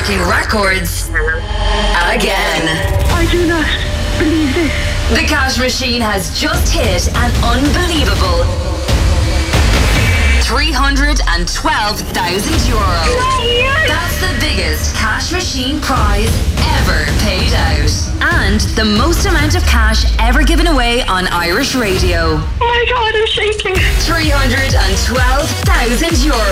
breaking records again. I do not believe this. The Cash Machine has just hit an unbelievable €312,000. Yes! That's the biggest Cash Machine prize ever paid out. And the most amount of cash ever given away on Irish radio. Oh my God, I'm shaking. €312,000.